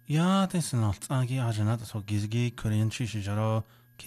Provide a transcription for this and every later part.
Ja, det är något. Agi ajanat så gizgi Korean chishijaro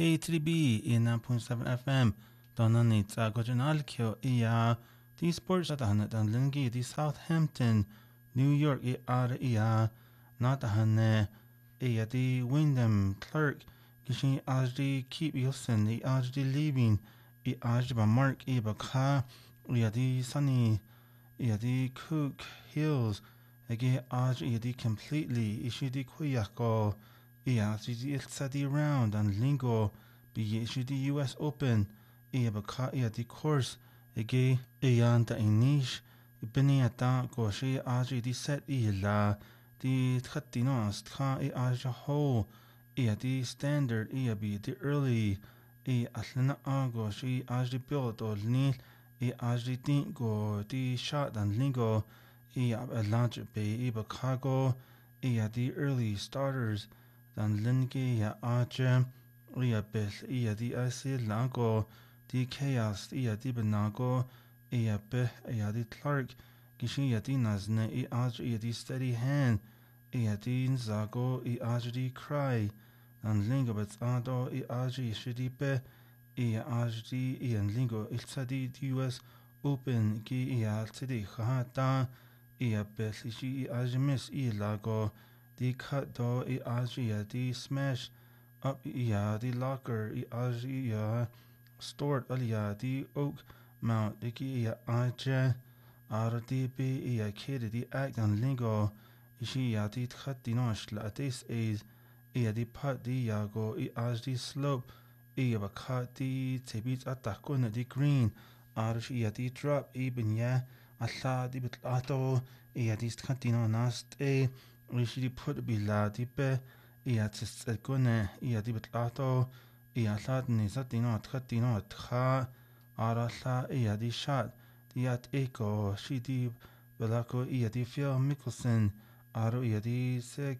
K3B in 9.7 FM. Donani tsagojan alkyo iya di sports at hanat an lingi di Southampton, New York ar iya not hanne iya di Wyndham Clerk gishi ajdi keep Wilson di ajdi leaving I ajdi ba Mark iba ka iya di Sunny iya di Cook Hills Ege aj idi completely ishidi kuyako iya sidi ilsadi round and lingo bi ishidi US Open iya baka iya di course ege iya da inish ibini ata ko shi aj idi set iya la di tkhatino stkha I aj ho iya di standard iya bi di early iya aslana ago shi aj di build o nil iya aj di think go di shot and lingo ia launch be iba cargo ia the early starters dan linge ia archer ia bel ia the icy lago the chaos ia the benago ia be ia the clark gishi ia the nazne I archer ia the steady hand ia the zago I archer the cry dan lingo bet ado I archer shidi be ia archer ia lingo ilsadi US Open ki ia tidi khata ia besishi I ajmis I lago di cut do I asia di smash up ia di locker I asia stored alia di oak mount di ia aja ar di be ia kid di act and lingo ishi ia di cut di nosh la this is ia di pat di yago I aj di slope ia ba cut di tebit atakun di green ar ia di drop even ya alla di bitlato ia di skantino nast rishi di put bila di be ia tist gune ia di bitlato ia lad ni satino tkatino tha ara la ia di shot di at eko shi di belako ia di Phil Mickelson aro ia di seg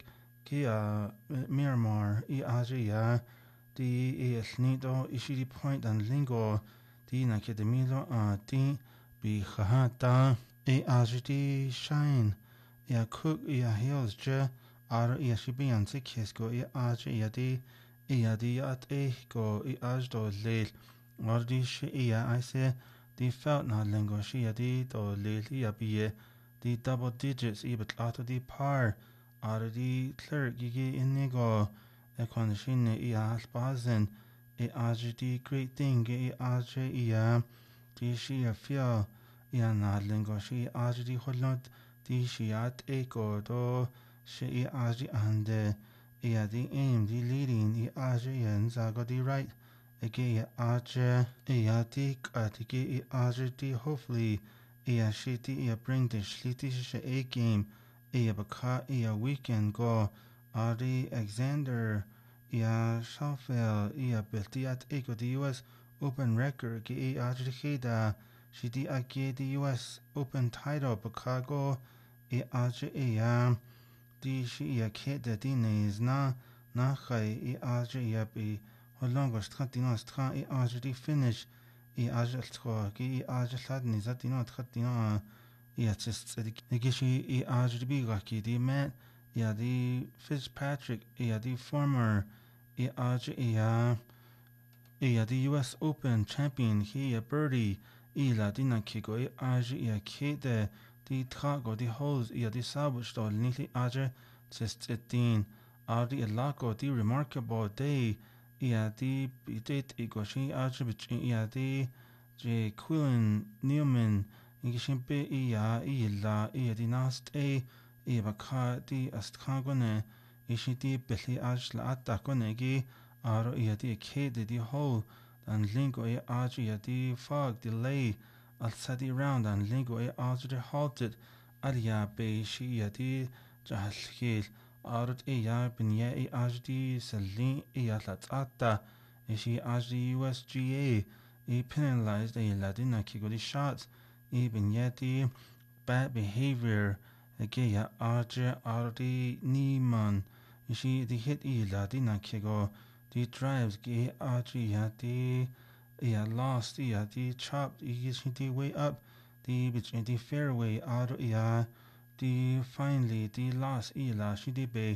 kia Miramar I aja di ia snido ishi di point and lingo di na kedemilo di bi khahata ajdi shine ia cook ia hills je ar ia shibian sikhisko ia aj ia di at go I ajdo lel ordi shi ia I say di felt na lingo shi ia di do lel ia bi di double digits I betlato di par ar di clerk gigi inigo ekon shinne ia albazen I ajdi great thing I aj ia di shi ia feel ia na lingo shi aj di holot di shi at eko do shi aj ande ia di aim di leading I aj ia zago di right ege ia aj ia di katike I aj di hopefully ia shi di ia bring the shliti shi a game ia baka ia weekend go ari Alexander ia Schauffele ia belti at eko di US Open record ge aj di khida shi di ake di US Open title Chicago I aj ia di shi ia khida di nes na khai I aj ia bi holongo stratino stra I aj di finish I aj tro ge I aj lad ni zatino tratino ia tst ege shi I aj di bi gaki di met ia di Fitzpatrick ia di former I aj ia di US Open champion he a birdie ila dina kigo I aj ia kede di trago di holes ia di sabuch nili aj test etin ar di lako di remarkable day ia di bidit igoshi aj bich ia di J Quillen Newman igishin be ia ila ia di nast ia baka di astkagone ishi di belli aj la atakone gi aro ia di kede di hole and lingo I aj ia di fog delay al sadi round and lingo I aj di halted alia be shi ia di jahal khil arut ia bin ia I aj di salin ia latata ishi aj di USGA I penalized a ladina kigo di shots I bin ia di bad behavior ege ia aj ardi niman ishi di hit I ladina kigo di drives ge aj ia di ia lost ia di chopped ishi di way up di between di fairway aro ia di finally di lost ila shi di be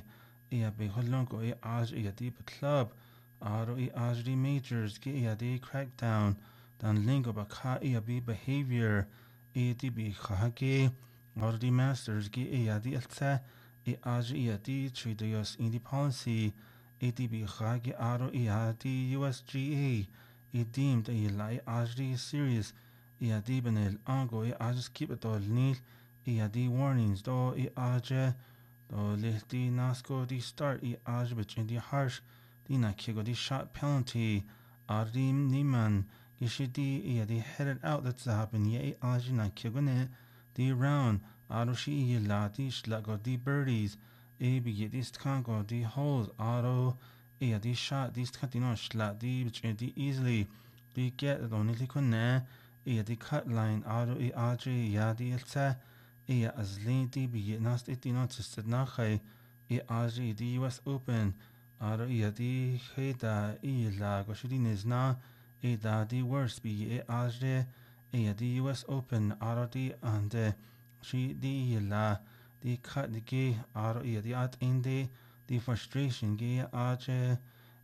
ia be holongo e aj ia di club aro I aj di majors ge ia di crackdown dan lingo ba ka ia be behavior e di be khage aro di masters ge ia di alta e aj ia di tridios in di policy e di be khage aro ia di USGA e deemed e lai aj di serious ia di benel ango e aj skip it all nil ia di warnings do e aj do lehti nasco di start I ajbich in di harsh di na kigo di shot penalty ardim niman gishidi I di headed out that happen ye aj na kigo ne di round arushi la di shlago di birdies e bi di skango di holes aro e di shot di skatino shla di bich di easily di get do nili kunne e di cut line aro I aj ya di elsa ia as lenti bi nast itino tsed nachai I aj di US Open aro ia di heda I la goshidi nezna e da di worst bi e aj ia di US Open aro di ande shi di la di cut di ge aro ia di at inde di frustration ge aj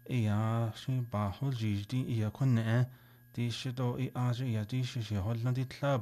ia shi ba holji di ia kunne di shido I aj ia di shi holna di club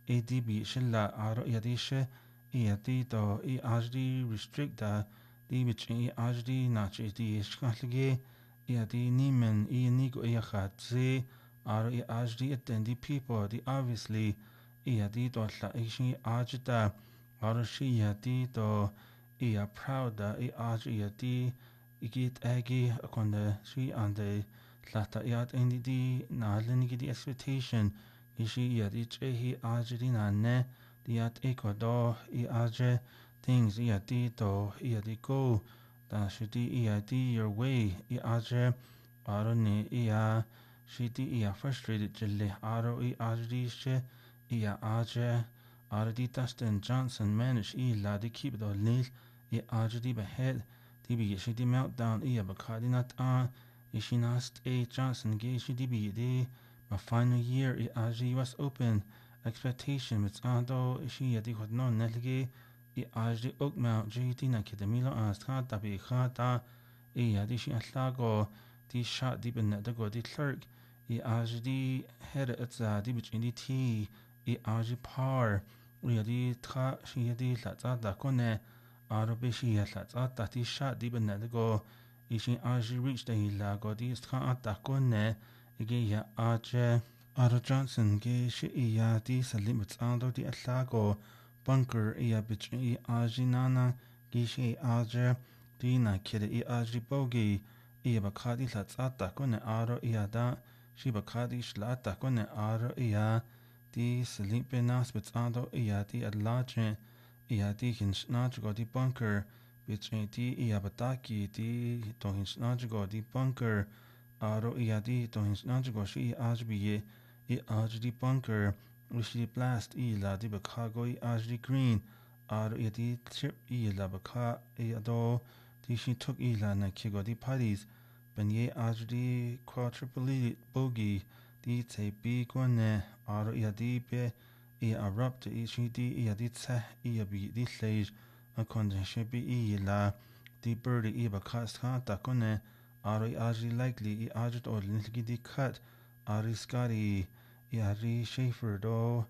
ADB shilla aro yadishe yadi do I ajdi restrict da di bich I ajdi nach di shkahlige yadi nimen I nigo yakhatze aro I ajdi attendi people di obviously yadi do la ishi ajda aro shi yadi do I proud da I aj yadi igit agi akonde shi ande lata yad endi di na lenigi di expectation ishi yadi chehi ajri na ne diat ecuador I aj things yadi do yadi go da shidi yadi your way I aj aro ne iya shidi iya frustrated jille aro I ajri she iya aj aro di Dustin Johnson manage I la di keep do nil I ajri behead di bi shidi meltdown iya bakadi not on ishi nast A Johnson ge shidi bi di my final year I aj US Open expectation with ando ishi yadi khod no nelge I aj ukma GT na kedemilo anstad da bi khata I yadi shi aslago di shot di ben da go di clerk I aj di head at di bich in di T I aj par yadi tra shi yadi la da kone aro be shi la da di shot di ben da go ishi aj reach da la go di stra da kone ige ya aj aro Johnson ge shi ya di salim with ando di aslago bunker ya bich I aj nana ge shi aj di na kid I aj bogi I bakadi la da kone aro ya da shi bakadi shla da kone aro ya di salim benas with ando ya di adlaje ya di hinsnaj go di bunker bich di ya bataki di to hinsnaj go di bunker aro ia di to hinsnaj go shi aj biye I aj di bunker wishi blast I la di bakago I aj di green aro ia di trip I la baka I do di shi took I la na kigo di parties ben ye aj di quadruple bogey di te bi gone aro ia di be I erupt I shi di ia di tse I bi di stage a konde shi bi I la di birdie I baka ska ta kone aro I aj likely I aj do nilgi di cut Ari Scotty Ari Schaefer do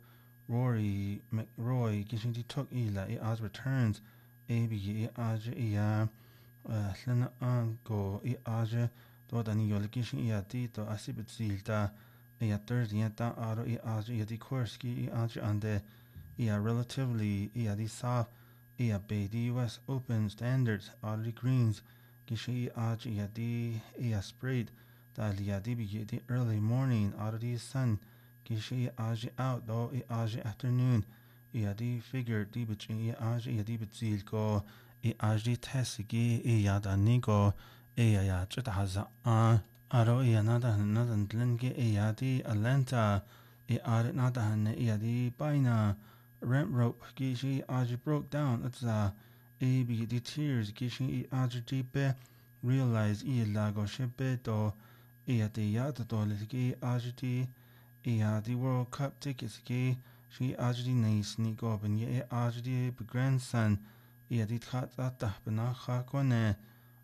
Rory McRoy gishin di took ila I aj returns abi I aj iya lena ango I aj do dani yol gishin iya di to asibit zilda iya Thursday ta aro I aj iya di Korski I aj ande iya relatively iya di soft iya be di US Open standards aro di greens gishin I aj iya di iya sprayed da liadi bi the early morning out of the sun gishi aj out do I aj afternoon iadi figure di bich I aj iadi bitzil go I aj di tesigi iada nigo ya chita haza aro iya nada nadan dlenge iadi Atlanta I ad nada hanne iadi baina ramp rope gishi aj broke down it's a bi the tears gishi I aj di be realize I lago shibe do ia di yada doligi ajdi ia di World Cup tickets gi shi ajdi nice ni goben ye ajdi be grandson ia di khata ta bana kha kone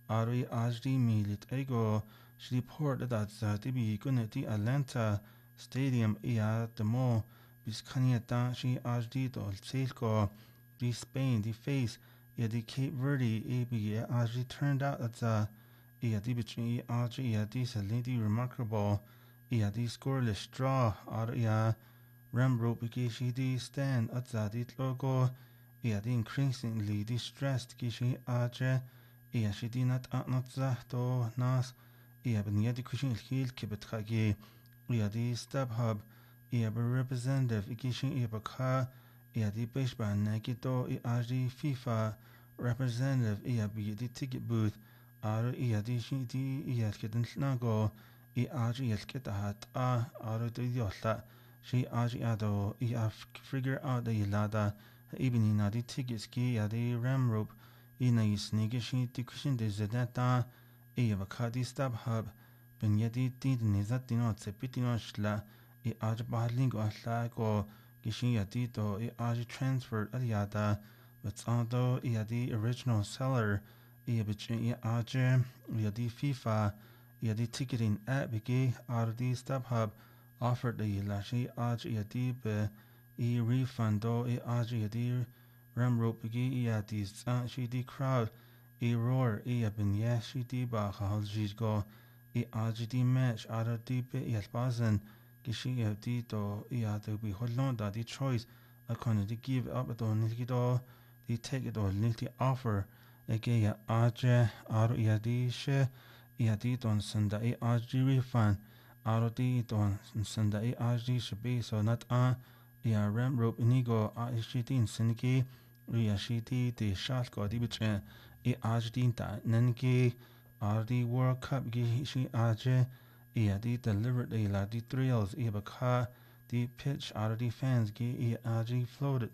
aro I ajdi milit ego shri port dat za tibi gune di Atlanta Stadium ia demo biskania da shi ajdi do selko di Spain di face ia di Cape Verde bi ajdi turned out at za ia di between ajdi ia di salidi remarkable ia di scoreless draw aro ia Rembro bigi di stand at za di logo ia di increasingly distressed gishi aje ia shi di nat za do nas ia ben ia di kushin hil kibetkagi ia di StubHub ia be representative gishi ia baka ia di bishba negito ia di FIFA representative ia bi di ticket booth aro ia di shi di ia keden nago ia di hat aro di yolla shi aji ado ia figure out the ilada ibini na di tickets ki ya di ramrope ina isnige shi di kushin de zedata ia baka di StubHub ben ya di nizat dino tsepitino shla I aji bahalingo ashla ko gishin ya di do I aji transfer aliyada betzado ia di original seller ia bichin ia aji ia di FIFA ia di ticketing app bigi ar di StubHub offered the lashi aji ia di be I refund do I aji ia di ramrope bigi ia di shi di crowd I roar ia ben ya shi di ba khahal jizgo I aji di match ar di be ia bazen gishi ia di do ia do bi holon da di choice akon di give up do nilgido di take it or nilti offer ege ia aji ar ia di she ia di don senda I aji refund ar di don senda I aji should be so not ia ramrope inigo shi din sinigi ia shi di shot go di bitre I aji din da nengi ar di World Cup gi shi aji ia di deliberately la di thrills ia baka di pitch ar di fans gi ia aji flooded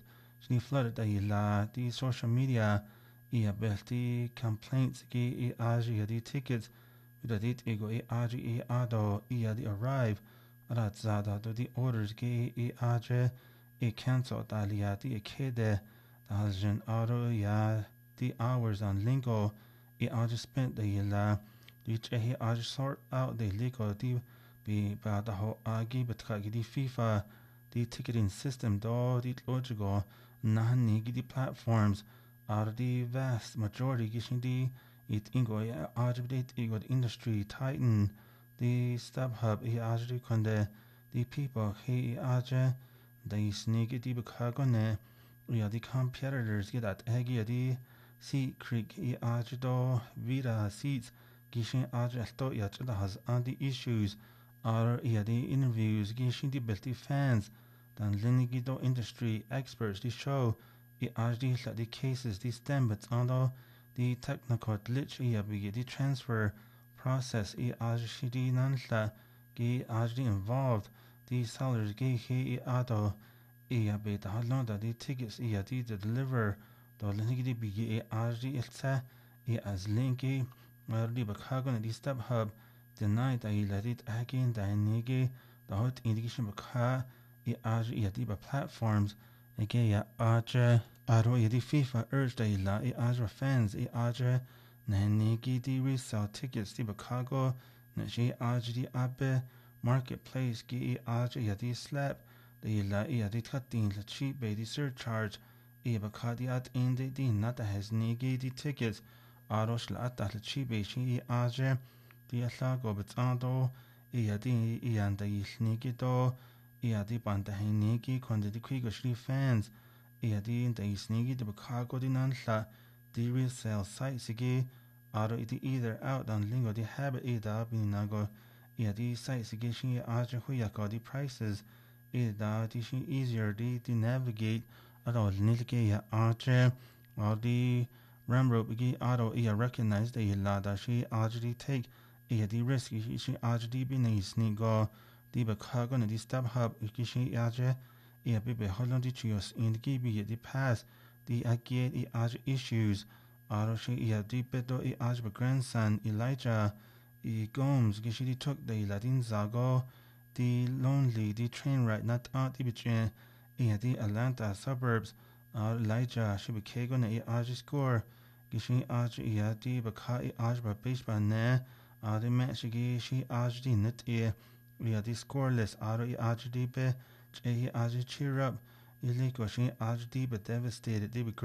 di la di social media ia belti complaints gi ia aji ia di tickets vida dit ego ia aji ia ado ia di arrive ara zada do di orders gi ia aji ia cancel dalia di kede da haljen aro ia the hours on lingo I aji spent the la di chehi aji sort out the ligo di bi ba da ho agi betkagi di FIFA the ticketing system do di logigo nahani di platforms are the vast majority gishin di it ingo aji bit ego industry titan the StubHub I aji konde the people he aji the sneak di bekagone yeah the competitors get that agi di Seat Creek I ajido vida seats gishin ajalto yachada has on the issues are the interviews gishin di belti fans dan linigido industry experts the show I ajdi la the cases the stem but on the technical glitch I be the transfer process I ajdi nanla gi ajdi involved the sellers gi he ado I be the halon the tickets I the deliver do linki bigi aji ilsa I as linki mardi bakagon di StubHub denied I let it again da nigi the hot indication baka I aji yadi ba platforms ege ya aja aro yadi FIFA urged I la I aja fans I aja na nigi di resell tickets di bakago na shi aji di abe marketplace gi I aja yadi slap the la I yadi cutting the cheap by the surcharge I bakadi at indi di nata has nigi di tickets arosh la at the chibe shi I aje di aslago betando I di I anda nigi do I di banda nigi konde di kwigo shri fans I di inda nigi di bakago di nanla di resale site sigi aro di either out on lingo di habit I da binago I di site sigi shi aje huyako di prices I da di shi easier di navigate ado nilke ya aje or the ramrope bigi ado I recognize the la da shi ajdi take I di risk shi ajdi binis ni go di bakago na di StubHub shi aje I be holon di chios in the gibi di pass di agiet I aj issues ado shi I di beto I aj grandson Elijah I Gomes gishi di took the Latin zago the lonely the train ride not out di biche I the Atlanta suburbs Elijah Shibikego na I aji score Gishi Aj di Bakai Ajba Bishba Ne Adi Meshigi Shi Ajdi Nit E Yadi scoreless Ari Ajdi Be Jehi Aji cheer up Ili Goshi Ajdi Be devastated Dibi